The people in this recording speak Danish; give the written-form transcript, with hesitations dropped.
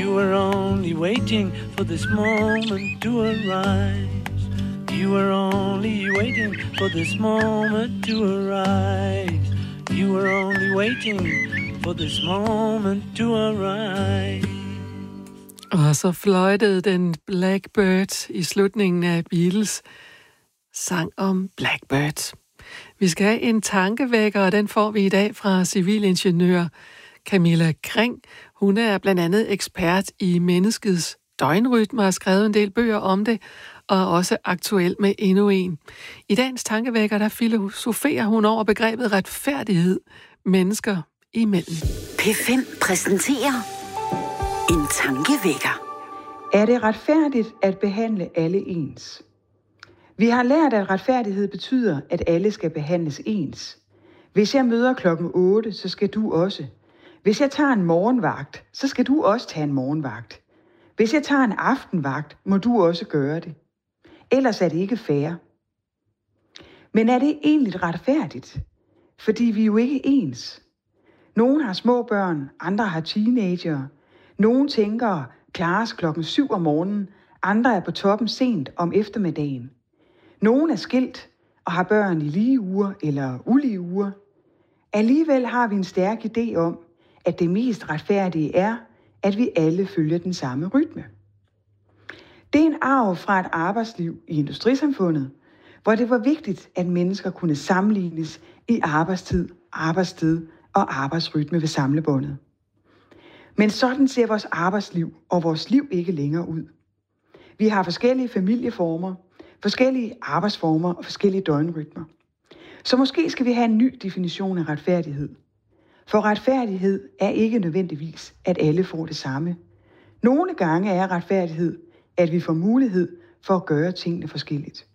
You were only waiting for this moment to arise. You were only waiting for this moment to arise. You were only waiting for this moment to arise. Og så fløjtede den Blackbird i slutningen af Beatles sang om Blackbird. Vi skal have en tankevækker, og den får vi i dag fra civilingeniør Camilla Kring. Hun er blandt andet ekspert i menneskets døgnrytme og har skrevet en del bøger om det, og er også aktuel med endnu en. I dagens tankevækker, der filosoferer hun over begrebet retfærdighed mennesker imellem. P5 præsenterer en tankevækker. Er det retfærdigt at behandle alle ens? Vi har lært, at retfærdighed betyder, at alle skal behandles ens. Hvis jeg møder klokken 8, så skal du også. Hvis jeg tager en morgenvagt, så skal du også tage en morgenvagt. Hvis jeg tager en aftenvagt, må du også gøre det. Ellers er det ikke fair. Men er det egentlig retfærdigt? Fordi vi er jo ikke ens. Nogle har små børn, andre har teenager. Nogle tænker klares klokken 7 om morgenen, andre er på toppen sent om eftermiddagen. Nogle er skilt og har børn i lige uger eller ulige uger. Alligevel har vi en stærk idé om, at det mest retfærdige er, at vi alle følger den samme rytme. Det er en arv fra et arbejdsliv i industrisamfundet, hvor det var vigtigt, at mennesker kunne sammenlignes i arbejdstid, arbejdssted og arbejdsrytme ved samlebåndet. Men sådan ser vores arbejdsliv og vores liv ikke længere ud. Vi har forskellige familieformer, forskellige arbejdsformer og forskellige døgnrytmer. Så måske skal vi have en ny definition af retfærdighed. For retfærdighed er ikke nødvendigvis, at alle får det samme. Nogle gange er retfærdighed, at vi får mulighed for at gøre tingene forskelligt.